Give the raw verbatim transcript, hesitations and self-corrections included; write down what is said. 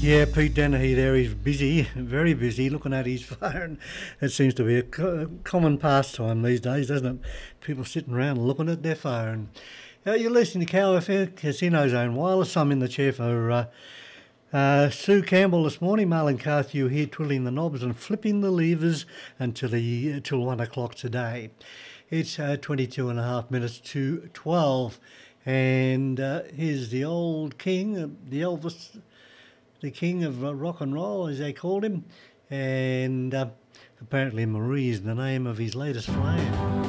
Yeah, Pete Dennehy there, he's busy, very busy, looking at his phone. It seems to be a co- common pastime these days, doesn't it? People sitting around looking at their phone. Uh, you're listening to Cow F M, Casino Zone Wireless. I'm in the chair for uh, uh, Sue Campbell this morning. Marlon Carthew here, twiddling the knobs and flipping the levers until, the, until one o'clock today. It's uh, twenty-two and a half minutes to twelve. And uh, here's the old king, uh, the Elvis... the king of uh, rock and roll, as they called him, and uh, apparently Marie is the name of his latest flame.